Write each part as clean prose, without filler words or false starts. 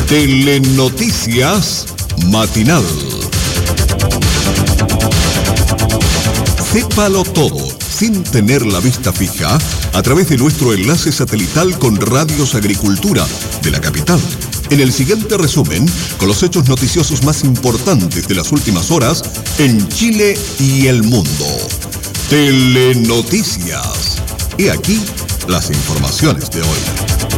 Telenoticias Matinal. Sépalo todo, sin tener la vista fija, a través de nuestro enlace satelital con Radios Agricultura de la capital. En el siguiente resumen, con los hechos noticiosos más importantes de las últimas horas en Chile y el mundo. Telenoticias. Y aquí las informaciones de hoy.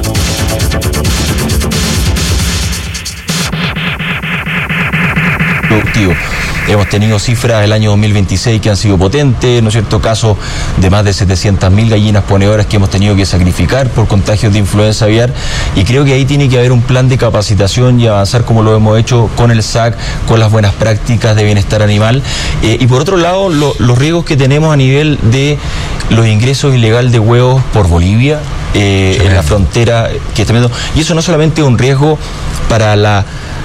Productivo. Hemos tenido cifras del año 2026 que han sido potentes, ¿no es cierto? Casos de más de 700.000 gallinas ponedoras que hemos tenido que sacrificar por contagios de influenza aviar, y creo que ahí tiene que haber un plan de capacitación y avanzar como lo hemos hecho con el SAC, con las buenas prácticas de bienestar animal. Y por otro lado, los riesgos que tenemos a nivel de los ingresos ilegales de huevos por Bolivia, en la frontera que está viendo, y eso no solamente es un riesgo para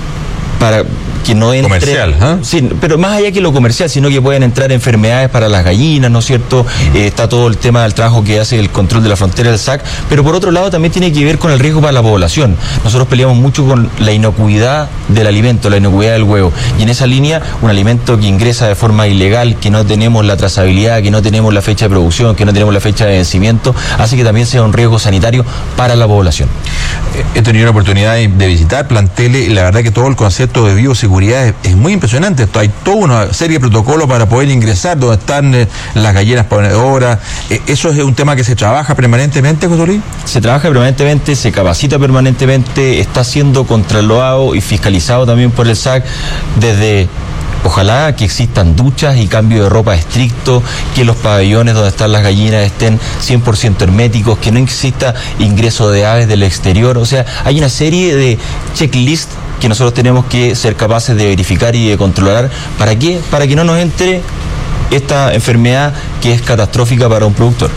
que no entre comercial, ¿eh? Sí, pero más allá que lo comercial, sino que pueden entrar enfermedades para las gallinas, ¿no es cierto? Está todo el tema del trabajo que hace el control de la frontera del SAC, pero por otro lado también tiene que ver con el riesgo para la población. Nosotros peleamos mucho con la inocuidad del alimento, la inocuidad del huevo, y en esa línea un alimento que ingresa de forma ilegal, que no tenemos la trazabilidad, que no tenemos la fecha de producción, que no tenemos la fecha de vencimiento, hace que también sea un riesgo sanitario para la población. He tenido la oportunidad de visitar planteles y la verdad que todo el concepto de bioseguridad es muy impresionante. Hay toda una serie de protocolos para poder ingresar donde están las gallinas ponedoras. ¿Eso es un tema que se trabaja permanentemente, José Luis? Se trabaja permanentemente, se capacita permanentemente, está siendo controlado y fiscalizado también por el SAC desde... Ojalá que existan duchas y cambio de ropa estricto, que los pabellones donde están las gallinas estén 100% herméticos, que no exista ingreso de aves del exterior. O sea, hay una serie de checklists que nosotros tenemos que ser capaces de verificar y de controlar. ¿Para qué? Para que no nos entre esta enfermedad que es catastrófica para un productor.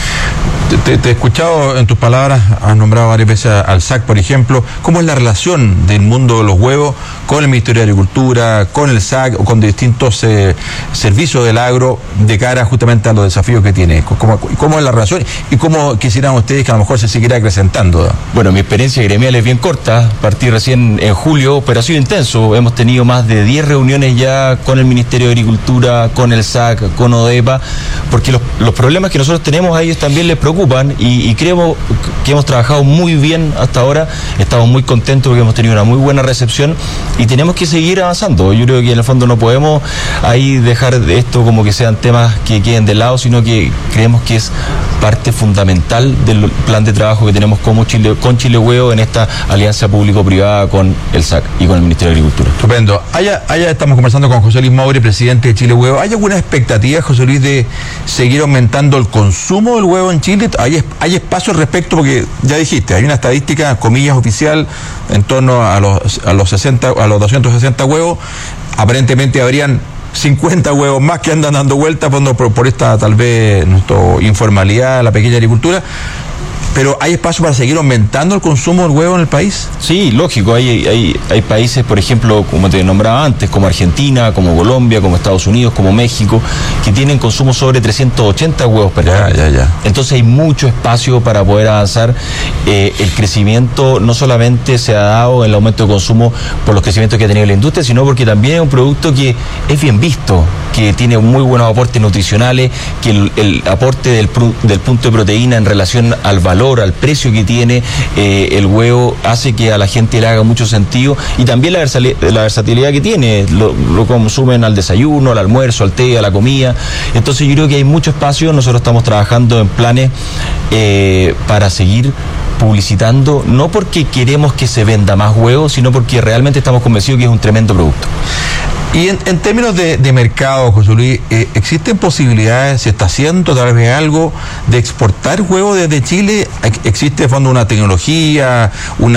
Te he escuchado en tus palabras, has nombrado varias veces al SAC, por ejemplo. ¿Cómo es la relación del mundo de los huevos con el Ministerio de Agricultura, con el SAC o con distintos servicios del agro de cara justamente a los desafíos que tiene? ¿Cómo es la relación y cómo quisieran ustedes que a lo mejor se siguiera acrecentando? Bueno, mi experiencia gremial es bien corta, partí recién en julio, pero ha sido intenso. Hemos tenido más de 10 reuniones ya con el Ministerio de Agricultura, con el SAC, con ODEPA, porque los problemas que nosotros tenemos a ellos también les preocupan, y creo que hemos trabajado muy bien hasta ahora. Estamos muy contentos porque hemos tenido una muy buena recepción y tenemos que seguir avanzando. Yo creo que en el fondo no podemos ahí dejar esto como que sean temas que queden de lado, sino que creemos que es parte fundamental del plan de trabajo que tenemos con Chile Huevo en esta alianza público-privada con el SAC y con el Ministerio de Agricultura. Estupendo. Allá estamos conversando con José Luis Mauri, presidente de Chile Huevo. ¿Hay alguna expectativa, José Luis, de seguir aumentando el consumo del huevo en Chile? ¿Hay espacio al respecto? Porque ya dijiste, hay una estadística, comillas, oficial, en torno a los 260 huevos. Aparentemente habrían 50 huevos más que andan dando vueltas por esta tal vez informalidad, la pequeña agricultura. ¿Pero hay espacio para seguir aumentando el consumo del huevo en el país? Sí, lógico. Hay países, por ejemplo, como te nombraba antes, como Argentina, como Colombia, como Estados Unidos, como México, que tienen consumo sobre 380 huevos per año. Entonces hay mucho espacio para poder avanzar. El crecimiento no solamente se ha dado en el aumento de consumo por los crecimientos que ha tenido la industria, sino porque también es un producto que es bien visto, que tiene muy buenos aportes nutricionales, que el aporte del punto de proteína en relación al valor, al precio que tiene el huevo, hace que a la gente le haga mucho sentido, y también la versatilidad que tiene. Lo consumen al desayuno, al almuerzo, al té, a la comida. Entonces yo creo que hay mucho espacio. Nosotros estamos trabajando en planes para seguir publicitando, no porque queremos que se venda más huevo, sino porque realmente estamos convencidos que es un tremendo producto. Y en términos de mercado, José Luis, ¿existen posibilidades, se está haciendo tal vez algo de exportar huevos desde Chile? ¿Existe de fondo una tecnología,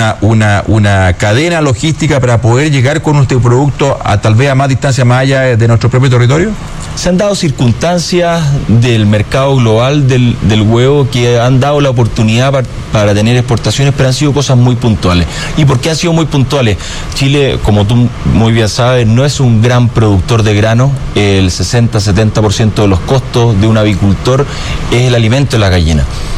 una cadena logística para poder llegar con nuestro producto a tal vez a más distancia, más allá de nuestro propio territorio? Se han dado circunstancias del mercado global del huevo que han dado la oportunidad para tener exportaciones, pero han sido cosas muy puntuales. ¿Y por qué han sido muy puntuales? Chile, como tú muy bien sabes, no es un gran productor de grano. El 60-70% de los costos de un avicultor es el alimento de la gallina.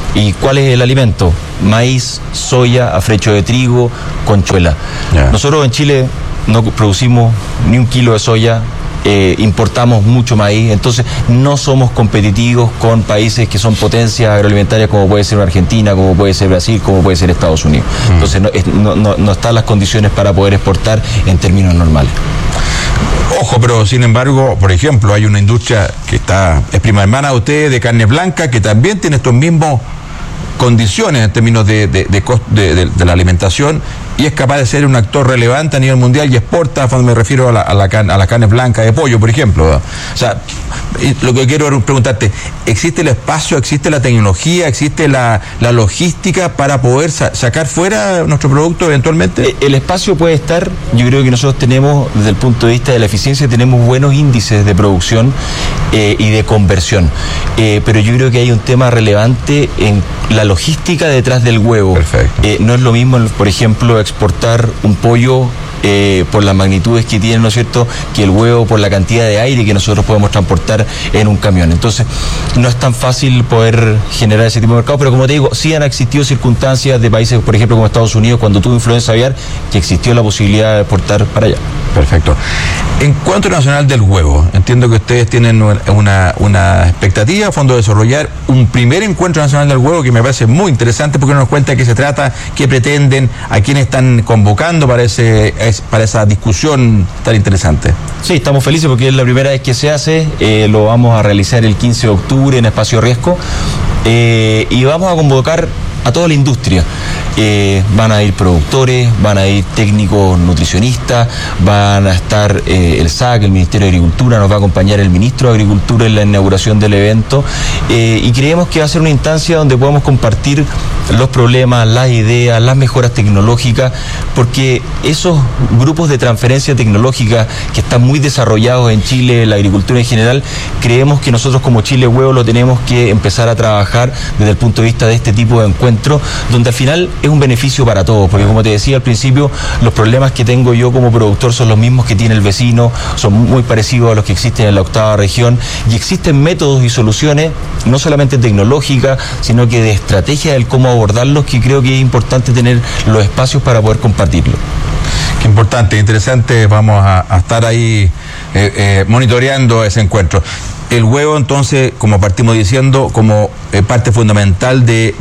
¿Y cuál es el alimento? Maíz, soya, afrecho de trigo, conchuela. Nosotros en Chile no producimos ni un kilo de soya, importamos mucho maíz, entonces no somos competitivos con países que son potencias agroalimentarias como puede ser Argentina, como puede ser Brasil, como puede ser Estados Unidos. Entonces no están las condiciones para poder exportar en términos normales. Ojo, pero sin embargo, por ejemplo, hay una industria que es prima hermana de ustedes, de carne blanca, que también tiene estos mismos condiciones en términos de la alimentación y es capaz de ser un actor relevante a nivel mundial y exporta, cuando me refiero a la carne blanca de pollo, por ejemplo. O sea, lo que quiero preguntarte, ¿existe el espacio, existe la tecnología, existe la logística para poder sacar fuera nuestro producto eventualmente? El espacio puede estar, yo creo que nosotros tenemos, desde el punto de vista de la eficiencia, tenemos buenos índices de producción y de conversión, pero yo creo que hay un tema relevante en la logística detrás del huevo. Perfecto. No es lo mismo, por ejemplo, exportar un pollo por las magnitudes que tiene, ¿no es cierto?, que el huevo por la cantidad de aire que nosotros podemos transportar en un camión. Entonces, no es tan fácil poder generar ese tipo de mercado, pero como te digo, sí han existido circunstancias de países, por ejemplo, como Estados Unidos, cuando tuvo influenza aviar, que existió la posibilidad de exportar para allá. Perfecto. Encuentro Nacional del Huevo, entiendo que ustedes tienen una expectativa a fondo de desarrollar un primer Encuentro Nacional del Huevo que me parece muy interesante porque nos cuenta de qué se trata, qué pretenden, a quiénes están convocando para esa discusión tan interesante. Sí, estamos felices porque es la primera vez que se hace, lo vamos a realizar el 15 de octubre en Espacio Riesgo y vamos a convocar a toda la industria. Van a ir productores, van a ir técnicos nutricionistas, van a estar el SAC, el Ministerio de Agricultura, nos va a acompañar el Ministro de Agricultura en la inauguración del evento y creemos que va a ser una instancia donde podamos compartir los problemas, las ideas, las mejoras tecnológicas, porque esos grupos de transferencia tecnológica que están muy desarrollados en Chile, la agricultura en general, creemos que nosotros como Chile Huevo lo tenemos que empezar a trabajar desde el punto de vista de este tipo de encuentros, donde al final es un beneficio para todos, porque como te decía al principio, los problemas que tengo yo como productor son los mismos que tiene el vecino, son muy parecidos a los que existen en la octava región, y existen métodos y soluciones, no solamente tecnológicas, sino que de estrategia del cómo abordarlos, que creo que es importante tener los espacios para poder compartirlo. Qué importante, interesante, vamos a estar ahí monitoreando ese encuentro. El huevo, entonces, como partimos diciendo, como parte fundamental de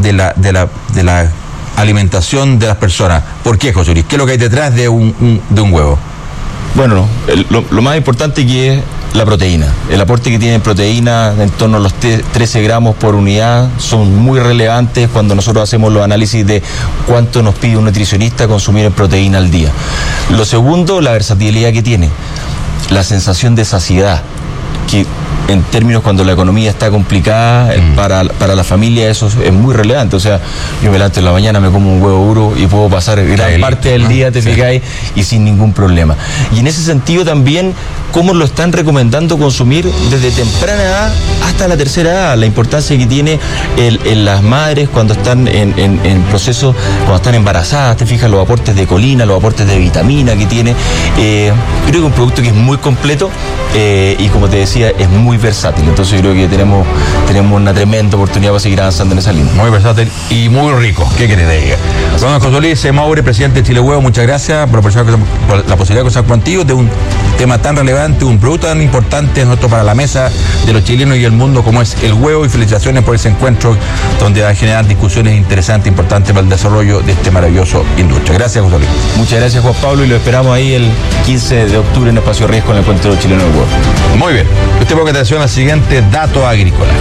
la alimentación de las personas. ¿Por qué, José Luis? ¿Qué es lo que hay detrás de un huevo? Bueno, lo más importante que es la proteína. El aporte que tiene proteína en torno a los 13 gramos por unidad son muy relevantes cuando nosotros hacemos los análisis de cuánto nos pide un nutricionista consumir en proteína al día. Lo segundo, la versatilidad que tiene, la sensación de saciedad, que en términos cuando la economía está complicada, para la familia eso es muy relevante. O sea, yo me levanto en la mañana, me como un huevo duro y puedo pasar gran parte del día, te fijáis, y sin ningún problema. Y en ese sentido también, cómo lo están recomendando consumir desde temprana edad hasta la tercera edad, la importancia que tiene en las madres cuando están en proceso, cuando están embarazadas, te fijas los aportes de colina, los aportes de vitamina que tiene. Creo que es un producto que es muy completo y como te decía, es muy versátil. Entonces yo creo que tenemos una tremenda oportunidad para seguir avanzando en esa línea. Muy versátil y muy rico. ¿Qué querés de ella? Don José Luis Maure, presidente de Chile Huevo, muchas gracias por la posibilidad de conversar contigo de un tema tan relevante, un producto tan importante para la mesa de los chilenos y el mundo como es el huevo, y felicitaciones por ese encuentro donde va a generar discusiones interesantes, importantes para el desarrollo de este maravilloso industria. Gracias, José Luis. Muchas gracias, Juan Pablo, y lo esperamos ahí el 15 de octubre en Espacio Riesgo en el encuentro chileno del huevo. Muy bien. Usted ponga atención al siguiente dato agrícola.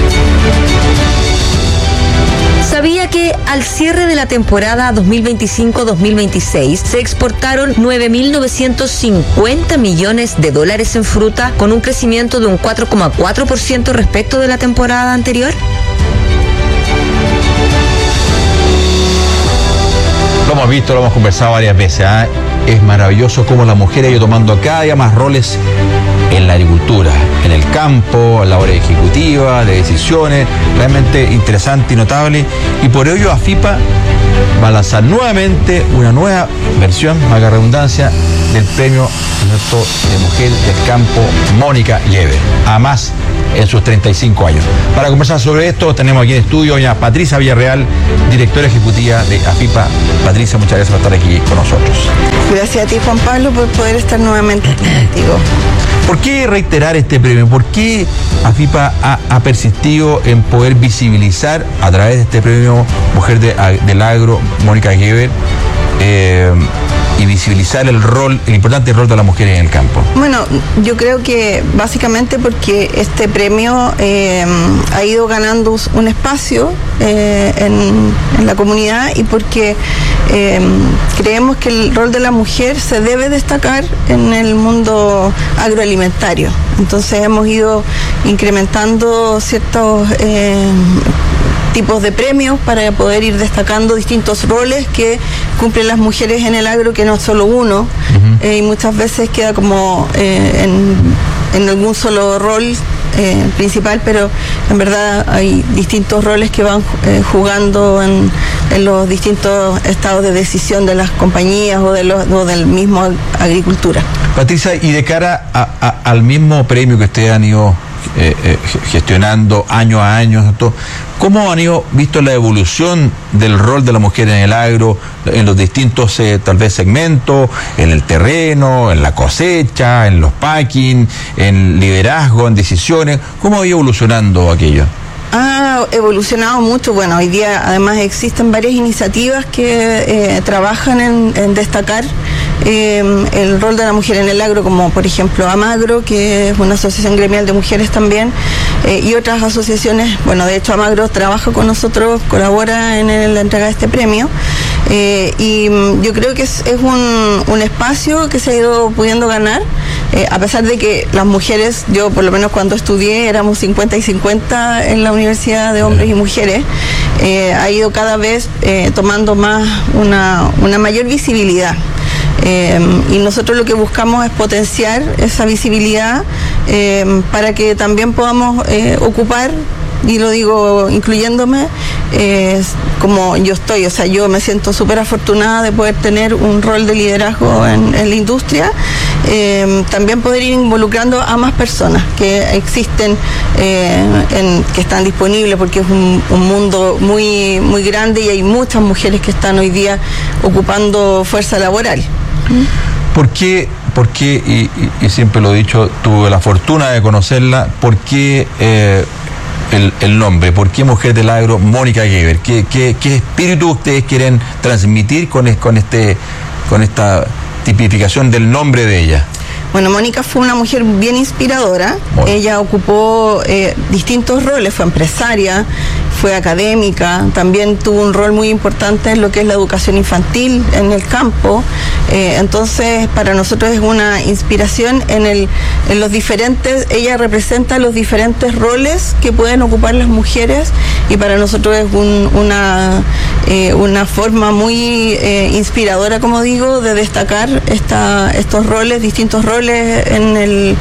¿Sabía que al cierre de la temporada 2025-2026 se exportaron 9.950 millones de dólares en fruta, con un crecimiento de un 4,4% respecto de la temporada anterior? Lo hemos visto, lo hemos conversado varias veces. Es maravilloso cómo la mujer ha ido tomando cada día más roles en la agricultura, en el campo, en la labor ejecutiva, de decisiones, realmente interesante y notable. Y por ello AFIPA va a lanzar nuevamente una nueva versión, valga la redundancia, del premio de mujer del campo Mónica Lleve. Además, en sus 35 años. Para conversar sobre esto, tenemos aquí en estudio a Patricia Villarreal, directora ejecutiva de AFIPA. Patricia, muchas gracias por estar aquí con nosotros. Gracias a ti, Juan Pablo, por poder estar nuevamente contigo. ¿Por qué reiterar este premio? ¿Por qué AFIPA ha persistido en poder visibilizar a través de este premio Mujer del Agro, Mónica Geber, y visibilizar el importante rol de las mujeres en el campo? Bueno, yo creo que básicamente porque este premio ha ido ganando un espacio en la comunidad y porque creemos que el rol de la mujer se debe destacar en el mundo agroalimentario. Entonces hemos ido incrementando ciertos tipos de premios para poder ir destacando distintos roles que cumplen las mujeres en el agro, que no es solo uno, y muchas veces queda como en algún solo rol principal, pero en verdad hay distintos roles que van jugando en los distintos estados de decisión de las compañías o del mismo agricultura. Patricia, y de cara al mismo premio que ustedes han ido gestionando año a año, ¿cómo han visto la evolución del rol de la mujer en el agro, en los distintos tal vez segmentos, en el terreno, en la cosecha, en los packing, en liderazgo, en decisiones? ¿Cómo ha ido evolucionando aquello? Ha evolucionado mucho. Bueno, hoy día además existen varias iniciativas que trabajan en destacar el rol de la mujer en el agro, como por ejemplo Amagro, que es una asociación gremial de mujeres también, y otras asociaciones. Bueno, de hecho Amagro trabaja con nosotros, colabora en la entrega de este premio, y yo creo que es un espacio que se ha ido pudiendo ganar, a pesar de que las mujeres, yo por lo menos cuando estudié éramos 50 y 50 en la universidad de hombres y mujeres, ha ido cada vez tomando más una mayor visibilidad. Y nosotros lo que buscamos es potenciar esa visibilidad para que también podamos ocupar, y lo digo incluyéndome, como yo estoy, o sea, yo me siento súper afortunada de poder tener un rol de liderazgo en la industria, también poder ir involucrando a más personas que existen, que están disponibles, porque es un mundo muy, muy grande y hay muchas mujeres que están hoy día ocupando fuerza laboral. ¿Por qué, y siempre lo he dicho, tuve la fortuna de conocerla, por qué el nombre? ¿Por qué Mujer del Agro, Mónica Geber? ¿Qué espíritu ustedes quieren transmitir con esta tipificación del nombre de ella? Bueno, Mónica fue una mujer bien inspiradora. Bueno. Ella ocupó distintos roles, fue empresaria, fue académica, también tuvo un rol muy importante en lo que es la educación infantil en el campo. Entonces, para nosotros es una inspiración en los diferentes, ella representa los diferentes roles que pueden ocupar las mujeres, y para nosotros es una forma muy inspiradora, como digo, de destacar estos roles, distintos roles en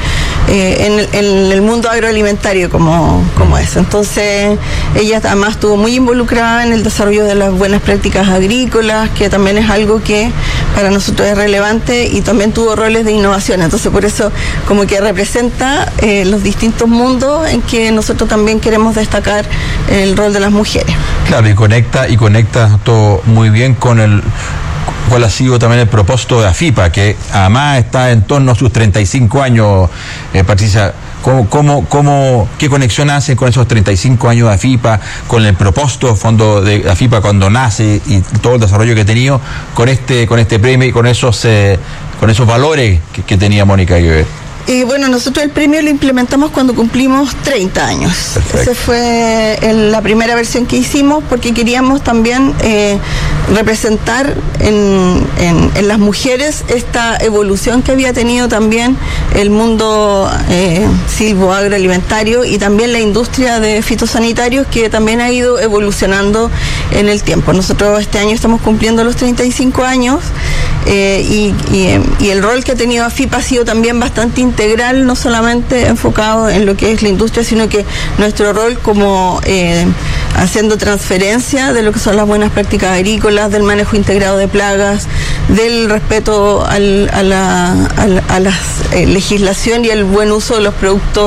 el mundo agroalimentario como es. Entonces, ella además estuvo muy involucrada en el desarrollo de las buenas prácticas agrícolas, que también es algo que para nosotros es relevante, y también tuvo roles de innovación. Entonces, por eso como que representa los distintos mundos en que nosotros también queremos destacar el rol de las mujeres. Claro, y conecta todo muy bien con cuál ha sido también el propósito de AFIPA, que además está en torno a sus 35 años, Patricia. ¿Qué conexión hacen con esos 35 años de AFIPA, con el propósito fondo de AFIPA cuando nace y todo el desarrollo que ha tenido con este premio y con esos valores que tenía Mónica Geber? Bueno, nosotros el premio lo implementamos cuando cumplimos 30 años. Perfecto. Esa fue la primera versión que hicimos, porque queríamos también representar en las mujeres esta evolución que había tenido también el mundo silvoagroalimentario, y también la industria de fitosanitarios, que también ha ido evolucionando en el tiempo. Nosotros este año estamos cumpliendo los 35 años, y el rol que ha tenido AFIPA ha sido también bastante integral, no solamente enfocado en lo que es la industria, sino que nuestro rol como haciendo transferencia de lo que son las buenas prácticas agrícolas, del manejo integrado de plagas, del respeto a la legislación y el buen uso de los productos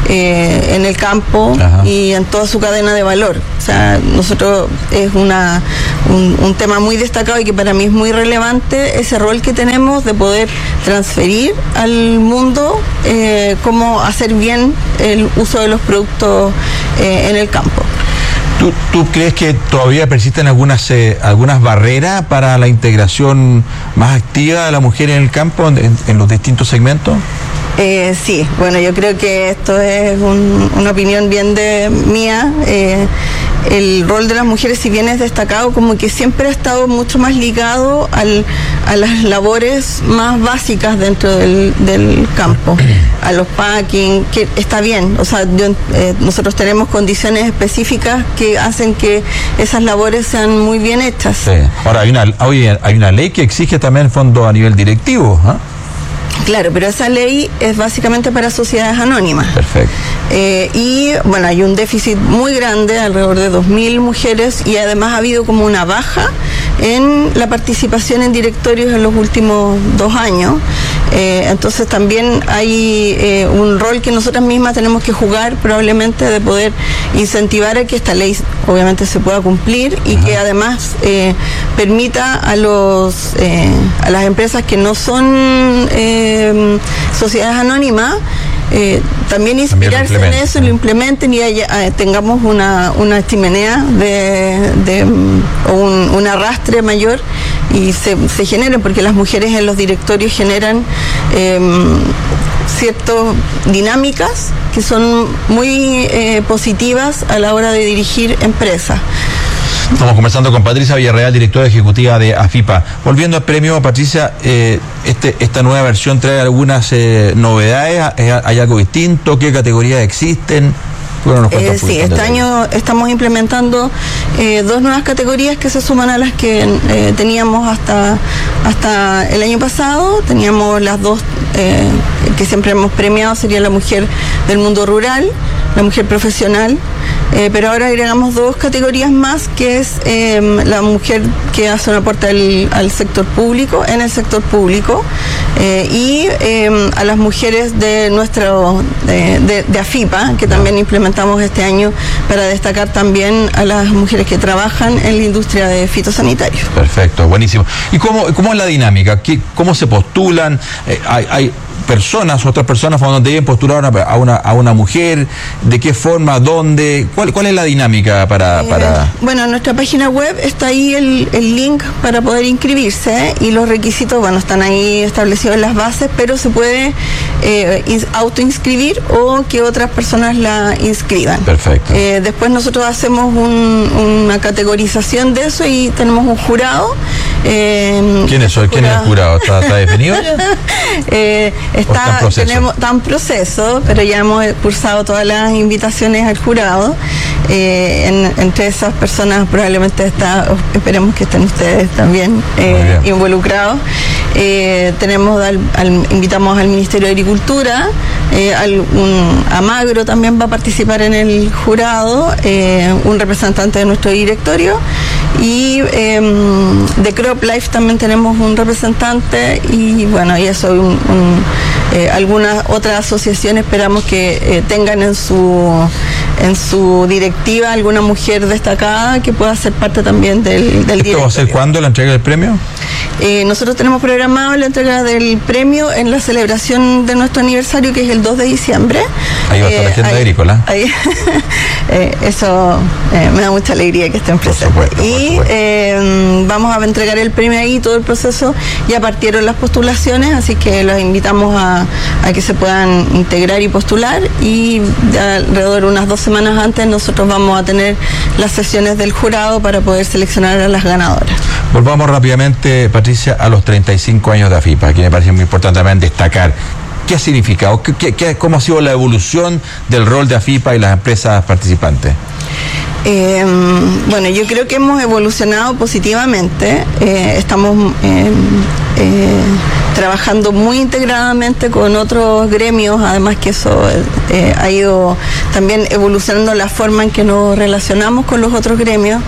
en el campo y en toda su cadena de valor. O sea, nosotros es un tema muy destacado y que para mí es muy relevante ese rol que tenemos de poder transferir al mundo cómo hacer bien el uso de los productos en el campo. ¿Tú crees que todavía persisten algunas barreras para la integración más activa de la mujer en el campo, en los distintos segmentos? Sí, bueno, yo creo que esto es una opinión bien mía. El rol de las mujeres, si bien es destacado, como que siempre ha estado mucho más ligado a las labores más básicas dentro del campo, a los packing, que está bien, o sea, nosotros tenemos condiciones específicas que hacen que esas labores sean muy bien hechas. Sí. Ahora, hay una ley que exige también fondos a nivel directivo, ¿eh? Claro, pero esa ley es básicamente para sociedades anónimas. Perfecto. Y bueno, hay un déficit muy grande, alrededor de 2.000 mujeres, y además ha habido como una baja en la participación en directorios en los últimos 2 años. Entonces también hay un rol que nosotras mismas tenemos que jugar, probablemente, de poder incentivar a que esta ley obviamente se pueda cumplir y que además permita a las empresas que no son sociedades anónimas también inspirarse en eso y lo implementen y tengamos una chimenea o un arrastre mayor y se generen, porque las mujeres en los directorios generan ciertas dinámicas que son muy positivas a la hora de dirigir empresas. Estamos conversando con Patricia Villarreal, directora ejecutiva de AFIPA. Volviendo al premio, Patricia, esta nueva versión trae algunas novedades. ¿Hay algo distinto? ¿Qué categorías existen? Sí, este año estamos implementando 2 nuevas categorías que se suman a las que teníamos hasta el año pasado. Teníamos las 2 que siempre hemos premiado, sería la mujer del mundo rural, la mujer profesional, pero ahora agregamos 2 categorías más, que es la mujer que hace un aporte al sector público, en el sector público, y a las mujeres de AFIPA, que también implementamos este año para destacar también a las mujeres que trabajan en la industria de fitosanitarios. Perfecto, buenísimo. ¿Y cómo es la dinámica? ¿Cómo se postulan? ¿Hay otras personas donde deben postular a una mujer? ¿De qué forma? ¿Dónde? ¿Cuál es la dinámica para...? Bueno, en nuestra página web está ahí el link para poder inscribirse, y los requisitos, bueno, están ahí establecidos en las bases, pero se puede autoinscribir o que otras personas la inscriban. Perfecto. Después nosotros hacemos una categorización de eso y tenemos un jurado. ¿Quién es el jurado? ¿Está definido ya? Está en proceso, pero ya hemos cursado todas las invitaciones al jurado. Entre esas personas probablemente esperemos que estén ustedes también involucrados. Invitamos al Ministerio de Agricultura, Amagro también va a participar en el jurado, un representante de nuestro directorio, y de CropLife también tenemos un representante, y bueno, y eso algunas otras asociaciones esperamos que tengan en su directiva alguna mujer destacada que pueda ser parte también del directorio. ¿Esto va a ser cuándo la entrega del premio? Nosotros tenemos programado la entrega del premio en la celebración de nuestro aniversario, que es el 2 de diciembre. Ahí va a estar la agenda agrícola. Eso me da mucha alegría que estén presentes. Y vamos a entregar el premio ahí, todo el proceso. Ya partieron las postulaciones, así que los invitamos a que se puedan integrar y postular, y alrededor de unas 2 semanas antes nosotros vamos a tener las sesiones del jurado para poder seleccionar a las ganadoras. Volvamos rápidamente, Patricia, a los 35 años de AFIPA. Aquí me parece muy importante también destacar qué ha significado, cómo ha sido la evolución del rol de AFIPA y las empresas participantes. Bueno, yo creo que hemos evolucionado positivamente. Estamos trabajando muy integradamente con otros gremios, además que eso ha ido también evolucionando la forma en que nos relacionamos con los otros gremios,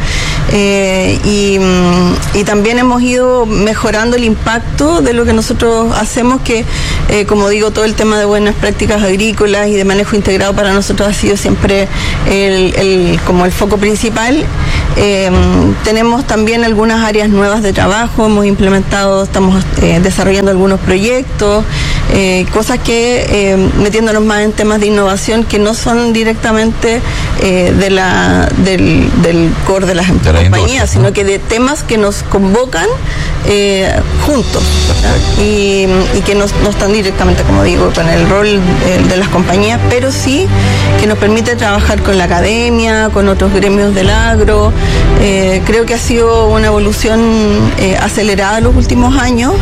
y también hemos ido mejorando el impacto de lo que nosotros hacemos, que como digo, todo el tema de buenas prácticas agrícolas y de manejo integrado para nosotros ha sido siempre como el foco principal. Tenemos también algunas áreas nuevas de trabajo, estamos desarrollando algunos proyectos, cosas que metiéndonos más en temas de innovación que no son directamente del core de las compañías, sino que de temas que nos convocan juntos, y que no están directamente, como digo, con el rol de las compañías, pero sí que nos permite trabajar con la academia, con otros gremios del agro. Creo que ha sido una evolución acelerada en los últimos años,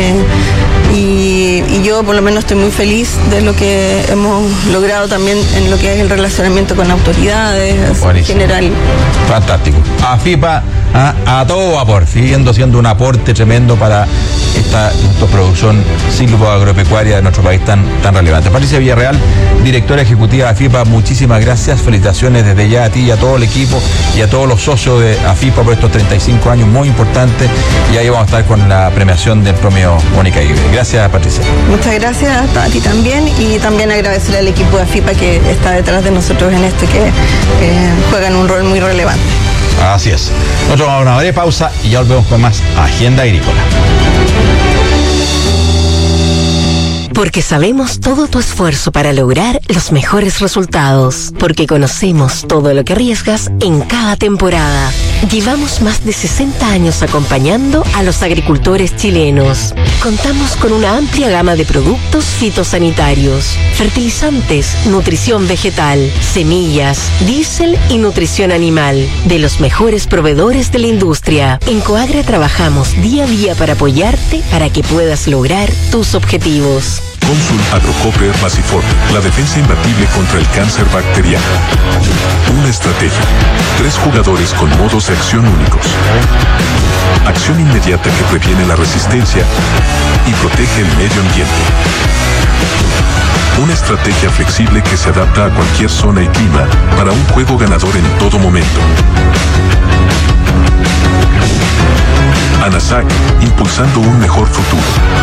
y yo por lo menos estoy muy feliz de lo que hemos logrado también en lo que es el relacionamiento con autoridades en general. Fantástico. AFIPA a todo vapor, siguiendo siendo un aporte tremendo para esta producción silvoagropecuaria de nuestro país tan relevante. Patricia Villarreal, directora ejecutiva de AFIPA, muchísimas gracias, felicitaciones desde ya a ti y a todo el equipo y a todos los socios de AFIPA por estos 35 años muy importantes, y ahí vamos a estar con la premiación del premio Mónica Ibe. Gracias, Patricia. Muchas gracias a ti también, y también agradecer al equipo de AFIPA que está detrás de nosotros en esto, que juegan un rol muy relevante. Así es. Nosotros vamos a una breve pausa y ya volvemos con más Agenda Agrícola. Porque sabemos todo tu esfuerzo para lograr los mejores resultados. Porque conocemos todo lo que arriesgas en cada temporada. Llevamos más de 60 años acompañando a los agricultores chilenos. Contamos con una amplia gama de productos fitosanitarios, fertilizantes, nutrición vegetal, semillas, diésel y nutrición animal, de los mejores proveedores de la industria. En Coagro trabajamos día a día para apoyarte para que puedas lograr tus objetivos. Consul Agrocopper Basiform, la defensa imbatible contra el cáncer bacteriano. Una estrategia. 3 jugadores con modos de acción únicos. Acción inmediata que previene la resistencia y protege el medio ambiente. Una estrategia flexible que se adapta a cualquier zona y clima para un juego ganador en todo momento. ANASAC, impulsando un mejor futuro.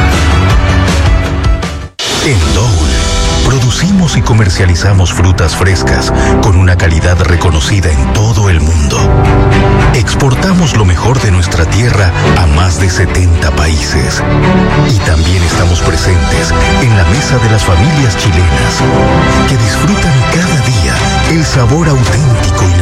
En Dole, producimos y comercializamos frutas frescas con una calidad reconocida en todo el mundo. Exportamos lo mejor de nuestra tierra a más de 70 países. Y también estamos presentes en la mesa de las familias chilenas, que disfrutan cada día el sabor auténtico